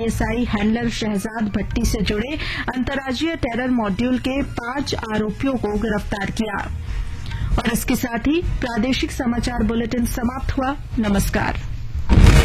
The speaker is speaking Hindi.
आईएसआई हैंडलर शहजाद भट्टी से जुड़े अंतर्राज्यीय टेरर मॉड्यूल के 5 आरोपियों को गिरफ्तार किया। और इसके साथ ही प्रादेशिक समाचार बुलेटिन समाप्त हुआ। नमस्कार।